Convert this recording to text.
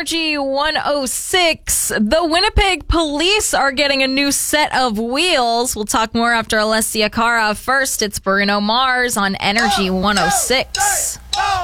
Energy 106. The Winnipeg police are getting a new set of wheels. We'll talk more after Alessia Cara. First, it's Bruno Mars on Energy 106.